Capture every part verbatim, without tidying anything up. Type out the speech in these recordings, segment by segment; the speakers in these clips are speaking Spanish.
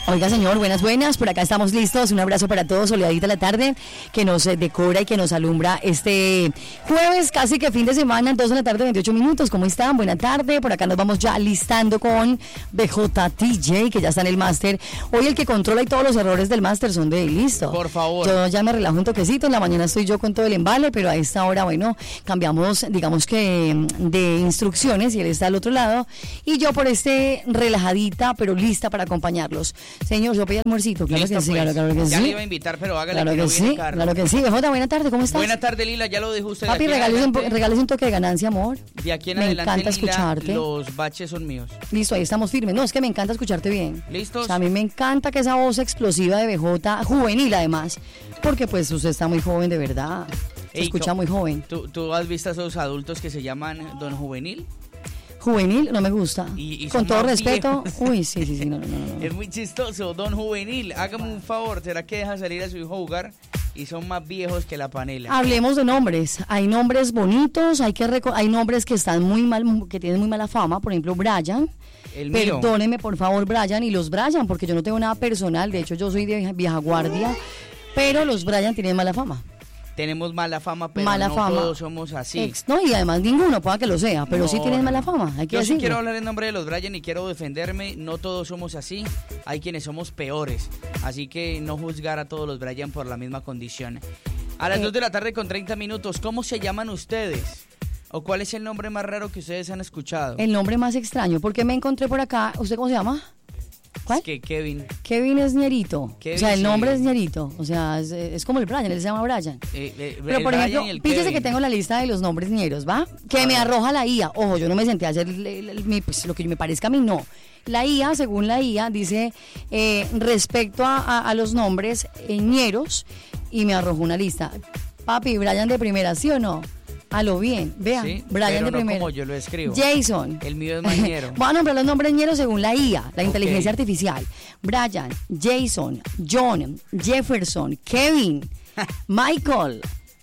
Oiga, señor, buenas, buenas, por acá estamos listos, un abrazo para todos, soleadita la tarde, que nos eh, decora y que nos alumbra este jueves, casi que fin de semana, dos de la tarde, veintiocho minutos, ¿cómo están? Buena tarde, por acá nos vamos ya listando con B J T J, que ya está en el máster. Hoy el que controla y todos los errores del máster son de él, listo. Por favor. Yo ya me relajo un toquecito, en la mañana estoy yo con todo el embale, pero a esta hora, bueno, cambiamos, digamos que de instrucciones y él está al otro lado, y yo por este relajadita, pero lista para acompañarlos. Señor, yo pedí almuercito, claro Listo, que sí, pues. claro, claro que ya sí. le iba a invitar, pero hágale Claro que, que no sí, viene Carlos. claro que sí. B J, buena tarde, ¿cómo estás? Buena tarde, Lila, ya lo dijo usted. Papi, de aquí en regálese un, po- adelante- regálese un toque de ganancia, amor. De aquí en Me adelante, encanta Lila, escucharte. los baches son míos. Listo, ahí estamos firmes. No, es que me encanta escucharte bien. ¿Listos? O sea, a mí me encanta que esa voz explosiva de B J, juvenil además, porque pues usted está muy joven de verdad. Se Ey, escucha co- muy joven. ¿Tú, ¿Tú has visto a esos adultos que se llaman Don Juvenil? Juvenil no me gusta. Y- y Con son todo más respeto. viejos. Uy, sí, sí, sí, no, no, no. no. Es muy chistoso, Don Juvenil. Hágame un favor, ¿será que deja salir a su hijo a jugar? Y son más viejos que la panela. Hablemos de nombres. Hay nombres bonitos, hay que reco- hay nombres que están muy mal, que tienen muy mala fama. Por ejemplo, Brian. El mío. Perdóneme, por favor, Brian y los Brian, porque yo no tengo nada personal. De hecho, yo soy de vieja, vieja guardia, pero los Brian tienen mala fama. Tenemos mala fama, pero Mala no fama. todos somos así. Ex- no, y además ninguno, pueda que lo sea, pero sí No, tienen no, mala no. fama. Hay que Yo sí decirlo. quiero hablar en nombre de los Brian y quiero defenderme. No todos somos así. Hay quienes somos peores. Así que no juzgar a todos los Brian por la misma condición. A las Eh. dos de la tarde con treinta minutos, ¿cómo se llaman ustedes? ¿O cuál es el nombre más raro que ustedes han escuchado? El nombre más extraño, porque me encontré por acá. ¿Usted cómo se llama? ¿Cuál? Es que Kevin. Kevin es ñerito. Kevin, o sea, el nombre sí. es ñerito. O sea, es, es como el Brian, él se llama Brian. eh, eh, Pero el por Brian ejemplo, y el fíjese Kevin. que tengo la lista de los nombres ñeros, ¿va? Que A me ver. arroja la I A. Ojo, yo no me senté a hacer el- el- el- mi- pues, lo que me parezca a mí, no. La I A, según la I A, dice eh, respecto a, a- a los nombres eh, ñeros, y me arrojó una lista. Papi, Brian de primera, ¿sí o no? A lo bien, vea, Sí, Brian pero de no primera. como yo lo escribo. Jason. El mío es mañero. Voy a nombrar los nombres ñeros según la I A, la Ok. inteligencia artificial. Brian, Jason, John, Jefferson, Kevin, Michael,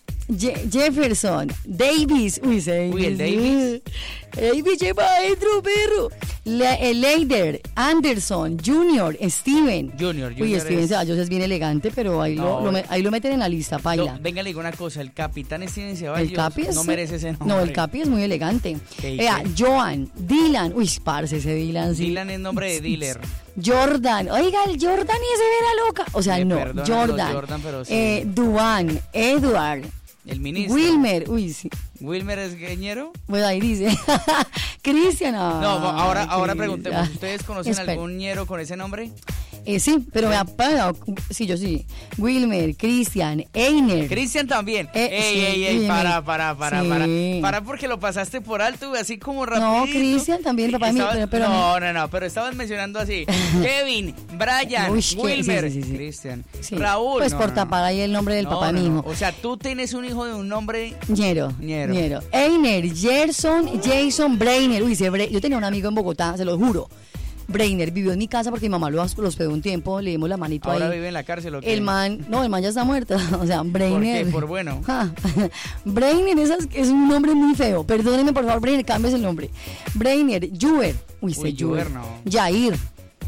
Je- Jefferson, Davis. Uy, ese Uy, el Davis. Davis lleva adentro, perro. Le- eh, Leider, Anderson, Junior, Steven. Junior, Uy, Junior Steven es- Ceballos es bien elegante, pero ahí, lo, No, lo me- ahí lo meten en la lista, paila. No, venga, le digo una cosa, el capitán Steven Ceballos El Capi es, no merece ese nombre. No, el Capi es muy elegante. ¿Qué Vea, dice? Joan, Dylan. Uy, parce, ese Dylan. sí. Dylan es nombre de dealer. Jordan. Oiga, el Jordan y ese vera loca. O sea, Me no. perdonan Jordan. los Jordan, pero sí. eh, Duan, Edward, El ministro. Wilmer. Uy, sí. ¿Wilmer es gueñero? Bueno, ahí dice. Cristian. No, ahora, ay, ahora Cristian. preguntemos, ¿ustedes conocen Espera. algún ñero con ese nombre? Eh, sí, pero vea, para- sí, yo sí. Wilmer, Cristian, Einer. Cristian también. Eh, ey, sí, ey, ey, sí, para, me- para, para, sí. para. Para porque lo pasaste por alto, así como rápido. No, Cristian también, papá de mí, pero- pero no, no, no, pero estabas mencionando así. Kevin, Brian, Uy, que- Wilmer, sí, sí, sí, sí. Cristian, Sí. Raúl. Pues no, por no, tapar ahí el nombre del no, papá de no, mi no. hijo. O sea, tú tienes un hijo de un nombre. Ñero. Ñero. Ñero. Einer, Gerson, Jason, Brainer. Uy, ese Bra- yo tenía un amigo en Bogotá, se lo juro. Brainer vivió en mi casa porque mi mamá lo, lo hospedó un tiempo, le dimos la manito Ahora ahí. vive en la cárcel, ¿o qué? El man, no, el man ya está muerto. O sea, ¿Por Brainer. qué? Por bueno. Ja. Brainer es, es un nombre muy feo. Perdóneme, por favor, Brainer, cambies el nombre. Brainer, Juer. Uy, se Uy, Juer. Juer, no. Jair.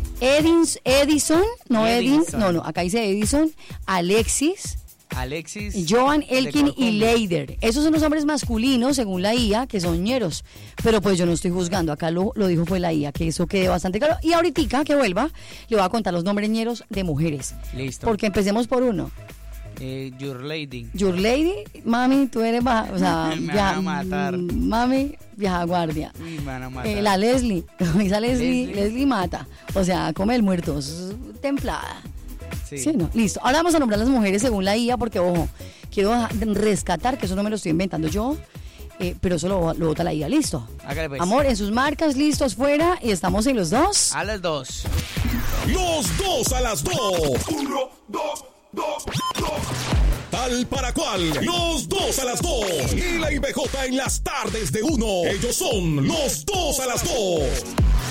Edins, Edison, no Edin, Edison. no, no, acá dice Edison, Alexis, Alexis. Joan, de Elkin y Corcombo. Leider. Esos son los hombres masculinos, según la I A, que son ñeros. Pero pues yo no estoy juzgando, acá lo, lo dijo fue la I A, que eso quede bastante claro. Y ahorita que vuelva, le voy a contar los nombres ñeros de mujeres. Listo. Porque empecemos por uno. Eh, Your Lady. Your Lady, mami, tú eres baja, o sea, Me vieja- van a matar. mami, vieja guardia. Uy, me van a matar. Eh, la Leslie, esa Leslie, Leslie. Leslie mata, o sea, come el muerto, es templada. Sí. Sí, no, listo. Ahora vamos a nombrar las mujeres según la I A, porque ojo, quiero rescatar que eso no me lo estoy inventando yo, eh, pero eso lo, lo vota la I A, listo. Hágale pues. Amor, en sus marcas, listos, fuera, y estamos en los dos. A las dos. Los dos a las dos. Uno, dos, dos, dos. Tal para cual. Los dos a las dos. Lila y B J en las tardes de uno. Ellos son los dos a las dos.